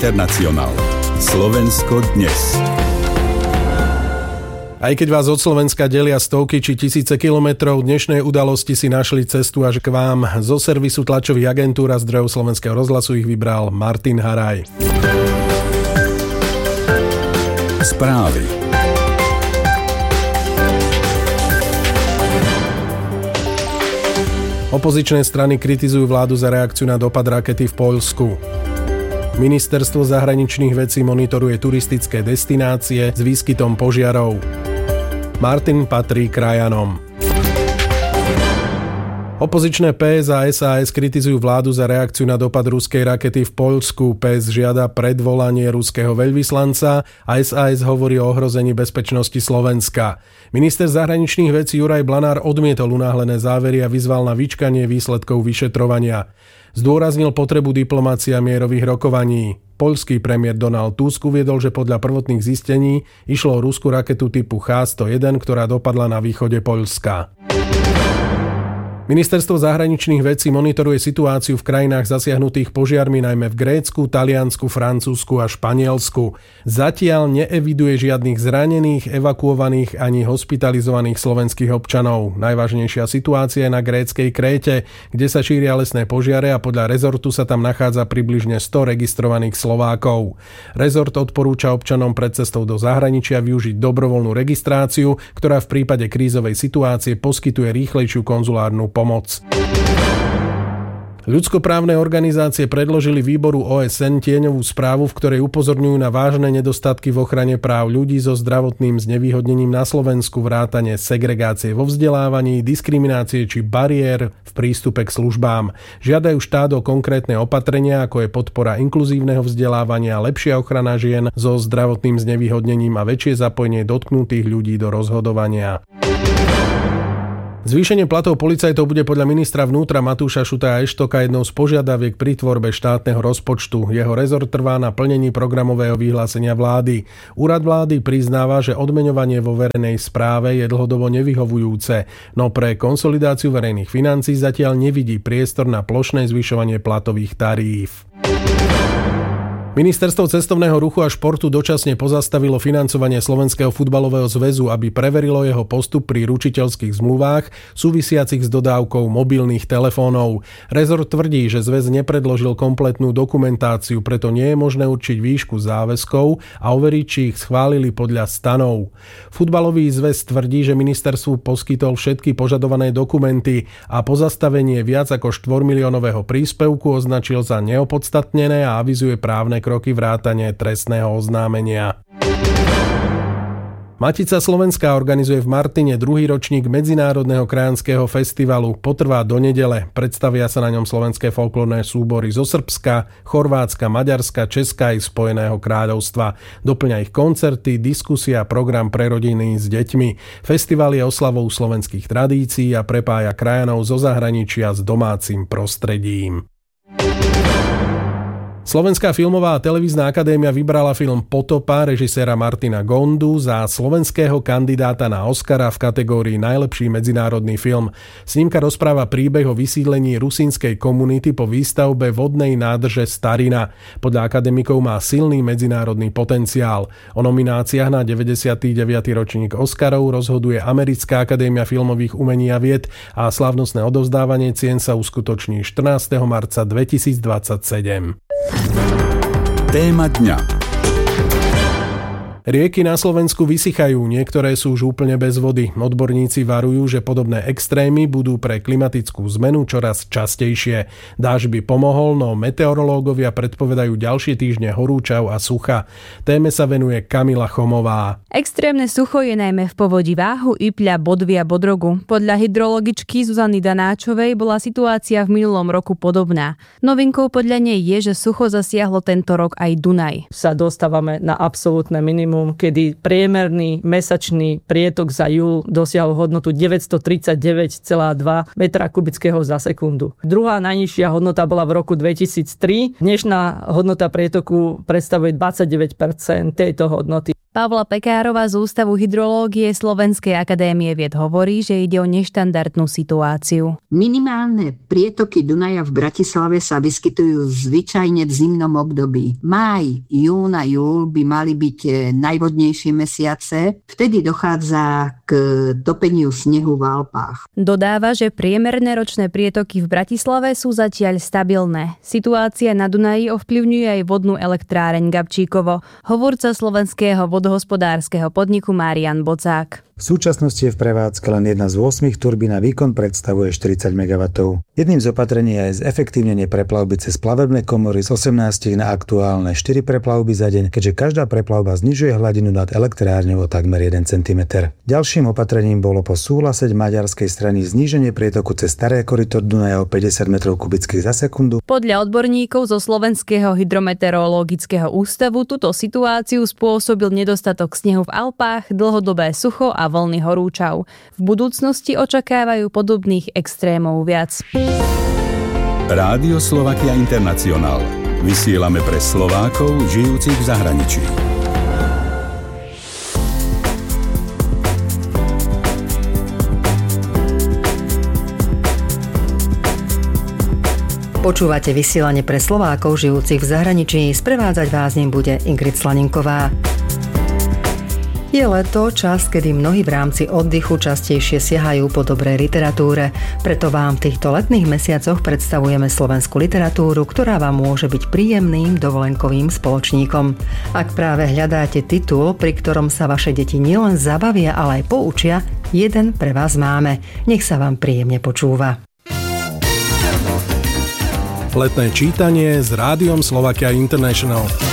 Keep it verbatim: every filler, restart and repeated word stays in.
Internacionál. Slovensko dnes. Aj keď vás od Slovenska delia stovky či tisíce kilometrov, dnešné udalosti si našli cestu až k vám. Zo servisu tlačových agentúr a zdrojov Slovenského rozhlasu ich vybral Martin Haraj. Správy. Opozičné strany kritizujú vládu za reakciu na dopad rakety v Poľsku. Ministerstvo zahraničných vecí monitoruje turistické destinácie s výskytom požiarov. Martin patrí krajanom. Opozičné pé es a es a es kritizujú vládu za reakciu na dopad ruskej rakety v Poľsku. pé es žiada predvolanie ruského veľvyslanca a es a es hovorí o ohrození bezpečnosti Slovenska. Minister zahraničných vecí Juraj Blanár odmietol unáhlené závery a vyzval na vyčkanie výsledkov vyšetrovania. Zdôraznil potrebu diplomácie a mierových rokovaní. Poľský premiér Donald Tusk uviedol, že podľa prvotných zistení išlo o ruskú raketu typu há sto jeden, ktorá dopadla na východe Poľska. Ministerstvo zahraničných vecí monitoruje situáciu v krajinách zasiahnutých požiarmi najmä v Grécku, Taliansku, Francúzsku a Španielsku. Zatiaľ neeviduje žiadnych zranených, evakuovaných ani hospitalizovaných slovenských občanov. Najvážnejšia situácia je na gréckej Kréte, kde sa šíria lesné požiare a podľa rezortu sa tam nachádza približne sto registrovaných Slovákov. Rezort odporúča občanom pred cestou do zahraničia využiť dobrovoľnú registráciu, ktorá v prípade krízovej situácie poskytuje rýchlejšiu konzulárnu pomoc. Pomoc. Ľudskoprávne organizácie predložili výboru ó es en tieňovú správu, v ktorej upozorňujú na vážne nedostatky v ochrane práv ľudí so zdravotným znevýhodnením na Slovensku, vrátane segregácie vo vzdelávaní, diskriminácie či bariér v prístupe k službám. Žiadajú štát o konkrétne opatrenia, ako je podpora inkluzívneho vzdelávania, lepšia ochrana žien so zdravotným znevýhodnením a väčšie zapojenie dotknutých ľudí do rozhodovania. Zvýšenie platov policajtov bude podľa ministra vnútra Matúša Šutaja Eštoka jednou z požiadaviek pri tvorbe štátneho rozpočtu. Jeho rezort trvá na plnení programového vyhlásenia vlády. Úrad vlády priznáva, že odmeňovanie vo verejnej správe je dlhodobo nevyhovujúce, no pre konsolidáciu verejných financií zatiaľ nevidí priestor na plošné zvyšovanie platových taríf. Ministerstvo cestovného ruchu a športu dočasne pozastavilo financovanie Slovenského futbalového zväzu, aby preverilo jeho postup pri ručiteľských zmluvách súvisiacich s dodávkou mobilných telefónov. Rezort tvrdí, že zväz nepredložil kompletnú dokumentáciu, preto nie je možné určiť výšku záväzkov a overiť, či ich schválili podľa stanov. Futbalový zväz tvrdí, že ministerstvu poskytol všetky požadované dokumenty a pozastavenie viac ako štvormiliónového príspevku označil za neopodstatnené a avizuje právne kroky vrátane trestného oznámenia. Matica Slovenská organizuje v Martine druhý ročník Medzinárodného krajanského festivalu. Potrvá do nedele. Predstavia sa na ňom slovenské folklórne súbory zo Srbska, Chorvátska, Maďarska, Česka aj Spojeného kráľovstva. Doplňa ich koncerty, diskusia a program pre rodiny s deťmi. Festival je oslavou slovenských tradícií a prepája krajanov zo zahraničia s domácim prostredím. Slovenská filmová a televízna akadémia vybrala film Potopa režiséra Martina Gondu za slovenského kandidáta na Oscara v kategórii Najlepší medzinárodný film. Snímka rozpráva príbeh o vysídlení rusínskej komunity po výstavbe vodnej nádrže Starina. Podľa akademikov má silný medzinárodný potenciál. O nomináciách na deväťdesiaty deviaty ročník Oscarov rozhoduje Americká akadémia filmových umení a vied a slávnostné odovzdávanie cien sa uskutoční štrnásteho marca dvetisícdvadsaťsedem. Téma dňa. Rieky na Slovensku vysychajú, niektoré sú už úplne bez vody. Odborníci varujú, že podobné extrémy budú pre klimatickú zmenu čoraz častejšie. Dážď by pomohol, no meteorológovia predpovedajú ďalšie týždne horúčav a sucha. Téme sa venuje Kamila Chomová. Extrémne sucho je najmä v povodí Váhu, Ipľa, Bodvy a Bodrogu. Podľa hydrologičky Zuzany Danáčovej bola situácia v minulom roku podobná. Novinkou podľa nej je, že sucho zasiahlo tento rok aj Dunaj. Sa dostávame na absolútne minimum maximum, kedy priemerný mesačný prietok za júl dosiahol hodnotu deväťstotridsaťdeväť celá dva metra kubického za sekundu. Druhá najnižšia hodnota bola v roku dvetisíctri. Dnešná hodnota prietoku predstavuje dvadsaťdeväť percent tejto hodnoty. Pavla Pekárová z Ústavu hydrológie Slovenskej akadémie vied hovorí, že ide o neštandardnú situáciu. Minimálne prietoky Dunaja v Bratislave sa vyskytujú zvyčajne v zimnom období. Máj, jún a júl by mali byť najvodnejšie mesiace. Vtedy dochádza k topeniu snehu v Alpách. Dodáva, že priemerné ročné prietoky v Bratislave sú zatiaľ stabilné. Situácia na Dunaji ovplyvňuje aj vodnú elektráreň Gabčíkovo. Hovorca slovenského vodohospodárskeho podniku Marian Bocák. V súčasnosti je v prevádzke len jedna z ôsmich turbín a výkon predstavuje štyridsať megawattov. Jedným z opatrení je zefektívnenie preplavby cez plavebné komory z osemnásť na aktuálne štyri preplavby za deň, keďže každá preplavba znižuje hladinu nad elektrárňou o takmer jeden centimeter. Ďalším opatrením bolo po súhlase maďarskej strany zníženie prietoku cez staré koryto Dunaja o päťdesiat metrov kubických za sekundu. Podľa odborníkov zo Slovenského hydrometeorologického ústavu túto situáciu spôsobil nedostatok snehu v Alpách, dlhodobé sucho a vlny horúčav. V budúcnosti očakávajú podobných extrémov viac. Rádio Slovakia International. Vysielame pre Slovákov žijúcich v zahraničí. Počúvate vysielanie pre Slovákov žijúcich v zahraničí. Sprevádzať vás ním bude Ingrid Slaninková. Je leto, čas, kedy mnohí v rámci oddychu častejšie siahajú po dobrej literatúre. Preto vám v týchto letných mesiacoch predstavujeme slovenskú literatúru, ktorá vám môže byť príjemným dovolenkovým spoločníkom. Ak práve hľadáte titul, pri ktorom sa vaše deti nielen zabavia, ale aj poučia, jeden pre vás máme. Nech sa vám príjemne počúva. Letné čítanie s Rádiom Slovakia International.